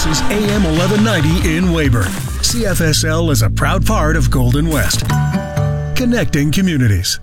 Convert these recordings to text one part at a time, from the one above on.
This is AM 1190 in Weyburn. CFSL is a proud part of Golden West. Connecting communities.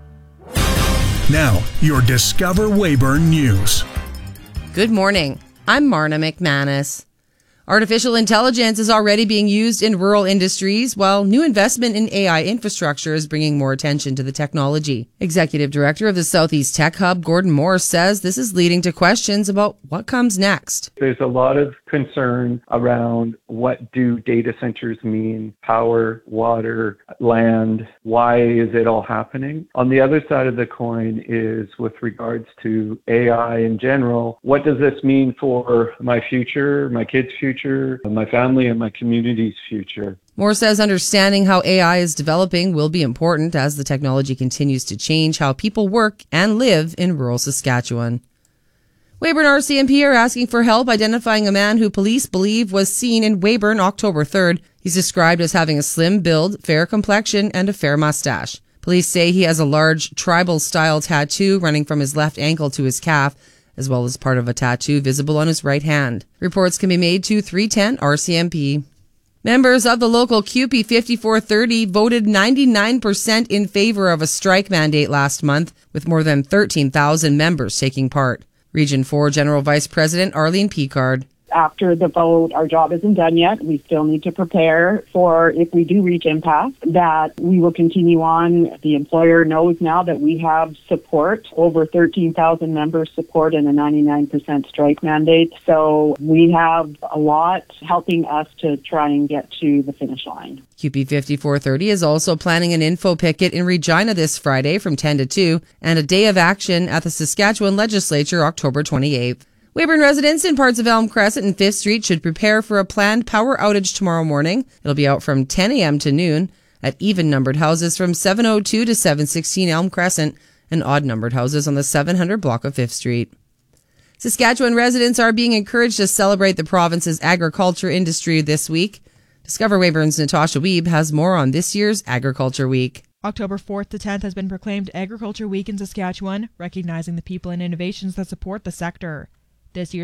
Now, your Discover Weyburn News. Good morning. I'm Marna McManus. Artificial intelligence is already being used in rural industries, while new investment in AI infrastructure is bringing more attention to the technology. Executive Director of the Southeast Tech Hub, Gordon Morse, says this is leading to questions about what comes next. There's a lot of concern around what do data centers mean, power, water, land, why is it all happening? On the other side of the coin is with regards to AI in general, what does this mean for my future, my kids' future, my family and my community's future? Moore says understanding how AI is developing will be important as the technology continues to change how people work and live in rural Saskatchewan. Weyburn RCMP are asking for help identifying a man who police believe was seen in Weyburn October 3rd. He's described as having a slim build, fair complexion, and a fair mustache. Police say he has a large tribal-style tattoo running from his left ankle to his calf, as well as part of a tattoo visible on his right hand. Reports can be made to 310 RCMP. Members of the local CUPE 5430 voted 99% in favor of a strike mandate last month, with more than 13,000 members taking part. Region 4 General Vice President Arlene Picard. After the vote, our job isn't done yet. We still need to prepare for if we do reach impasse, that we will continue on. The employer knows now that we have support, over 13,000 members support and a 99% strike mandate. So we have a lot helping us to try and get to the finish line. CUPE 5430 is also planning an info picket in Regina this Friday from 10 to 2 and a day of action at the Saskatchewan Legislature October 28th. Weyburn residents in parts of Elm Crescent and 5th Street should prepare for a planned power outage tomorrow morning. It'll be out from 10 a.m. to noon at even-numbered houses from 702 to 716 Elm Crescent and odd-numbered houses on the 700 block of 5th Street. Saskatchewan residents are being encouraged to celebrate the province's agriculture industry this week. Discover Weyburn's Natasha Wiebe has more on this year's Agriculture Week. October 4th to 10th has been proclaimed Agriculture Week in Saskatchewan, recognizing the people and innovations that support the sector. This year